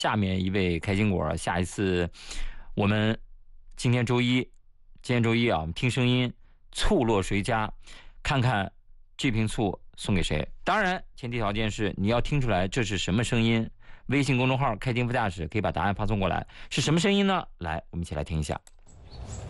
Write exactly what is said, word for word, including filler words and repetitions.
下面一位开心果，下一次我们今天周一，今天周一啊，我们听声音，醋落谁家，看看这瓶醋送给谁。当然，前提条件是你要听出来这是什么声音。微信公众号开听副驾驶可以把答案发送过来，是什么声音呢？来，我们一起来听一下。